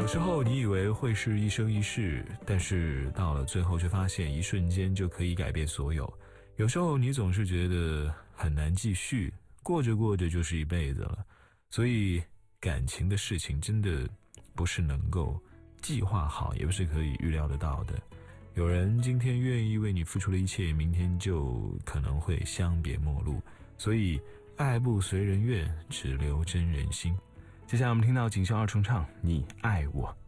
时候你以为会是一生一世，但是到了最后却发现一瞬间就可以改变所有。有时候你总是觉得很难继续，过着过着就是一辈子了。所以感情的事情真的不是能够计划好，也不是可以预料得到的。有人今天愿意为你付出了一切，明天就可能会相别陌路。所以爱不随人愿，只留真人心。接下来我们听到锦绣二重唱《你爱我》。